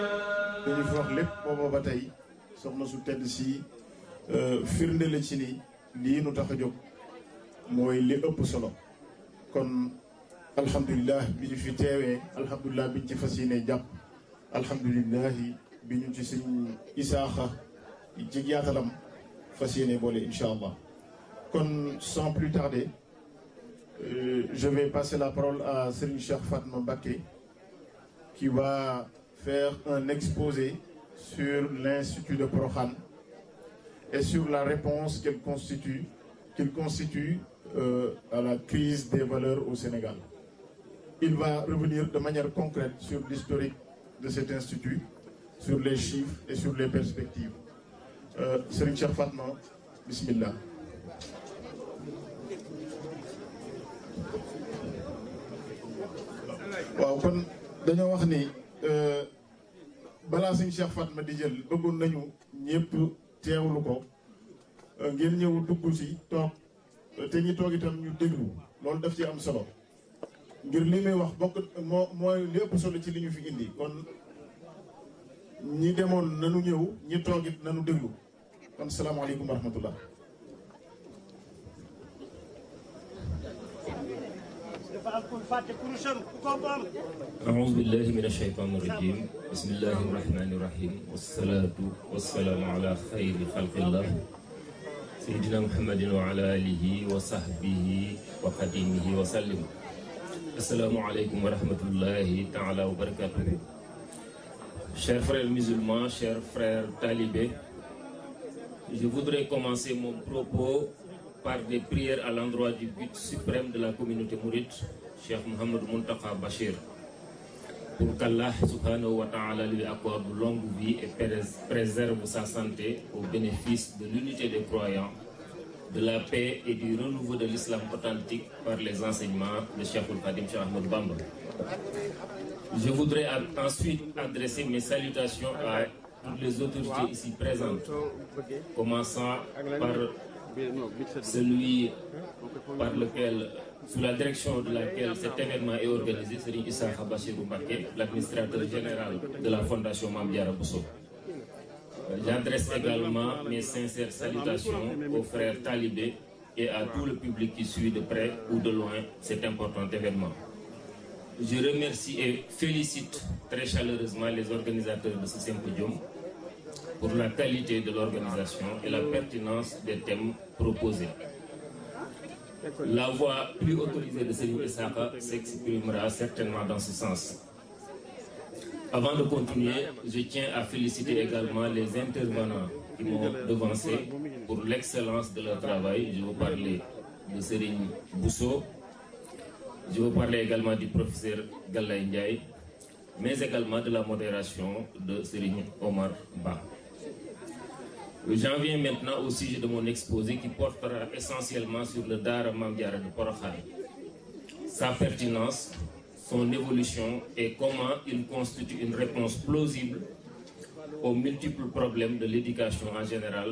dañu fi wax lépp booba ba tey soxna su tedd si firnde la ci ni lii nu tax a jóg mooy li ëpp solo kon alhamdulilah bi ñu fi teewee alhamdulilah bi ñu ci fas yéene jàpp alhamdulilah bi ñu ci sëñ Isaaxa ci yaatalam fas yéene boole incha allah kon sans plus tarder je vais passer la parole à Serigne Cheikh Fatma Mbacké qui va faire un exposé sur l'Institut de Prokhane et sur la réponse qu'il constitue à la crise des valeurs au Sénégal. Il va revenir de manière concrète sur l'historique de cet institut, sur les chiffres et sur les perspectives. Serigne Cheikh Fatma, bismillah. waaw kon dañoo wax ni balaa Serigne Cheikh Fatma di jël bëggoon nañu ñëpp teewlu ko ngeen ñëw dugg ci toog te ñi toog itam ñu déglu loolu daf ci am solo ngir li muy wax bokk mooy li ëpp solo ci li ñu fi indi kon ñi demoon nanu ñëw ñi toog it nanu déglu kon salaamaaleykum wa rahmatullah. أعوذ بالله من الشيطان الرجيم بسم الله الرحمن الرحيم والصلاة والسلام على خير خلق الله سيدنا محمد وعلى آله وصحبه وخديمه وسلم. السلام عليكم ورحمة الله تعالى وبركاته. Chers frères musulmans, chers frères talibés, je voudrais commencer mon propos par des prières à l'endroit du but suprême de la communauté mouride, Cheikh Mohamed Mountakha Bachir, pour qu'Allah subhanahu wa ta'ala lui accorde longue vie et préserve sa santé au bénéfice de l'unité des croyants, de la paix et du renouveau de l'islam authentique par les enseignements de Cheikh Khadim Cheikh Ahmadou Bamba. Je voudrais ensuite adresser mes salutations à toutes les autorités ici présentes, commençant par celui par lequel, sous la direction de laquelle cet événement est organisé, Serigne Isaaxa Bachirou Mbacké, l'administrateur général de la Fondation Mame Diarra Bousso. J'adresse également mes sincères salutations aux frères talibés et à tout le public qui suit de près ou de loin cet important événement. Je remercie et félicite très chaleureusement les organisateurs de ce symposium pour la qualité de l'organisation et la pertinence des thèmes proposés. La voix plus autorisée de Serigne Isaaxa s'exprimera certainement dans ce sens. Avant de continuer, je tiens à féliciter également les intervenants qui m'ont devancé pour l'excellence de leur travail. Je veux parler de Serigne Bousso, je veux parler également du professeur Galaye Ndiaye, mais également de la modération de Serigne Omar Ba. J'en viens maintenant au sujet de mon exposé qui portera essentiellement sur le Daara Mame Diarra de Prokhane, sa pertinence, son évolution et comment il constitue une réponse plausible aux multiples problèmes de l'éducation en général